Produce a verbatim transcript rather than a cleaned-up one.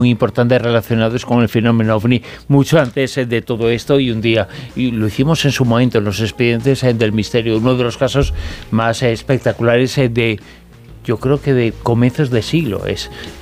muy importantes relacionados con el fenómeno OVNI, mucho antes eh, de todo esto, y un día, y lo hicimos en su momento en los expedientes eh, del misterio, uno de los casos más eh, espectaculares eh, de, yo creo que de comienzos de siglo, es